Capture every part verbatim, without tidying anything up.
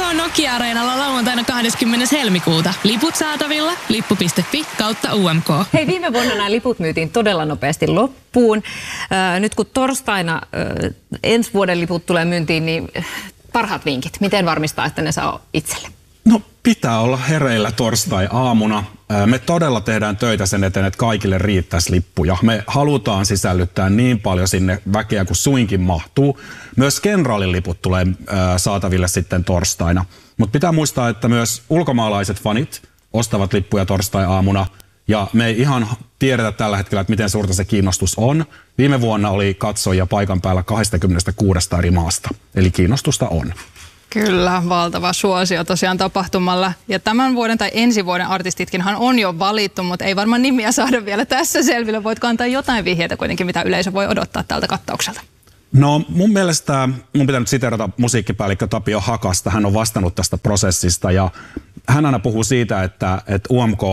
Nokia-areenalla lauantaina kahdeskymmenes helmikuuta. Liput saatavilla lippu piste fi kautta U M K. Hei, viime vuonna nämä liput myytiin todella nopeasti loppuun. Äh, nyt kun torstaina äh, ensi vuoden liput tulee myyntiin, niin parhaat vinkit. Miten varmistaa, että ne saa itselle? No, pitää olla hereillä torstai-aamuna. Me todella tehdään töitä sen eteen, että kaikille riittäisi lippuja. Me halutaan sisällyttää niin paljon sinne väkeä kuin suinkin mahtuu. Myös kenraalin liput tulee saataville sitten torstaina. Mutta pitää muistaa, että myös ulkomaalaiset fanit ostavat lippuja torstai-aamuna. Ja me ei ihan tiedetä tällä hetkellä, että miten suurta se kiinnostus on. Viime vuonna oli katsojia paikan päällä kaksikymmentäkuusi eri maasta. Eli kiinnostusta on. Kyllä, valtava suosio tosiaan tapahtumalla. Ja tämän vuoden tai ensi vuoden artistitkinhan on jo valittu, mutta ei varmaan nimiä saada vielä tässä selville. Voitko antaa jotain vihjeitä kuitenkin, mitä yleisö voi odottaa tältä kattaukselta? No, mun mielestä mun pitää nyt siteerata musiikkipäällikkö Tapio Hakasta. Hän on vastannut tästä prosessista ja hän aina puhuu siitä, että, että U M K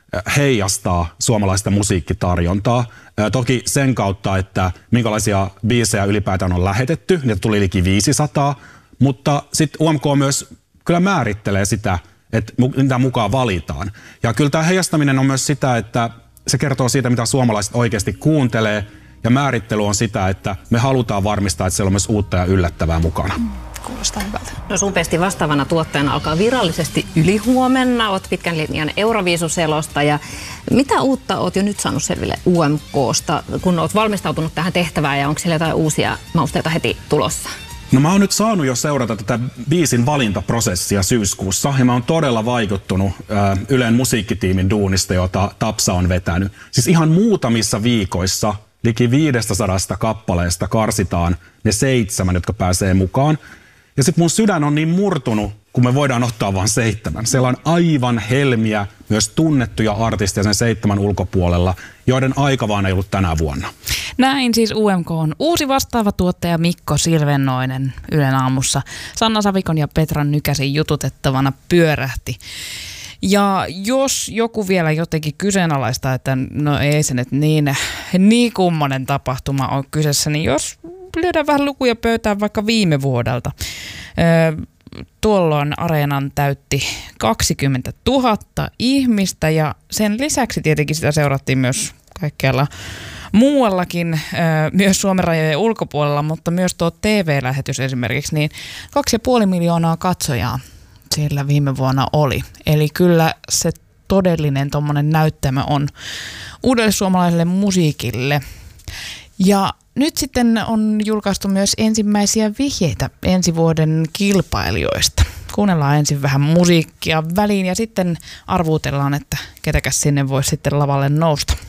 heijastaa suomalaista musiikkitarjontaa. Toki sen kautta, että minkälaisia biisejä ylipäätään on lähetetty, niitä tuli liki viisisataa. Mutta sitten U M K myös kyllä määrittelee sitä, että mitä mukaan valitaan. Ja kyllä tämä heijastaminen on myös sitä, että se kertoo siitä, mitä suomalaiset oikeasti kuuntelee. Ja määrittely on sitä, että me halutaan varmistaa, että siellä on myös uutta ja yllättävää mukana. Mm, kuulostaa hyvältä. No, Supesti vastaavana tuottajana alkaa virallisesti ylihuomenna. Olet pitkän linjan Euroviisuselostaja. Mitä uutta olet jo nyt saanut selville U M K:sta, kun olet valmistautunut tähän tehtävään ja onko siellä jotain uusia mausteita heti tulossa? No mä oon nyt saanut jo seurata tätä biisin valintaprosessia syyskuussa ja mä oon todella vaikuttunut äh, Ylen musiikkitiimin duunista, jota Tapsa on vetänyt. Siis ihan muutamissa viikoissa liki viidestäsadasta kappaleesta karsitaan ne seitsemän, jotka pääsee mukaan. Ja sit mun sydän on niin murtunut, kun me voidaan ottaa vain seitsemän. Siellä on aivan helmiä myös tunnettuja artisteja sen seitsemän ulkopuolella, joiden aika vaan ei ollut tänä vuonna. Näin siis U M K on uusi vastaava tuottaja Mikko Silvennoinen Ylen aamussa. Sanna Savikon ja Petra Nykäsin jututettavana pyörähti. Ja jos joku vielä jotenkin kyseenalaistaa, että no ei se nyt niin, niin kummonen tapahtuma on kyseessä, niin jos lyödään vähän lukuja pöytään vaikka viime vuodelta. Öö, tuolloin areenan täytti kaksikymmentätuhatta ihmistä ja sen lisäksi tietenkin sitä seurattiin myös kaikkialla muuallakin, myös Suomen rajojen ulkopuolella, mutta myös tuo T V-lähetys esimerkiksi, niin kaksi ja puoli miljoonaa katsojaa siellä viime vuonna oli. Eli kyllä se todellinen tommonen näyttämö on uudelle suomalaiselle musiikille. Ja nyt sitten on julkaistu myös ensimmäisiä vihjeitä ensi vuoden kilpailijoista. Kuunnellaan ensin vähän musiikkia väliin ja sitten arvuutellaan, että ketäkäs sinne voisi sitten lavalle nousta.